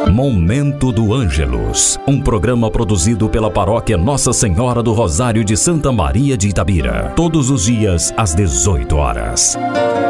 Momento do Ângelus, um programa produzido pela Paróquia Nossa Senhora do Rosário de Santa Maria de Itabira, todos os dias às 18 horas.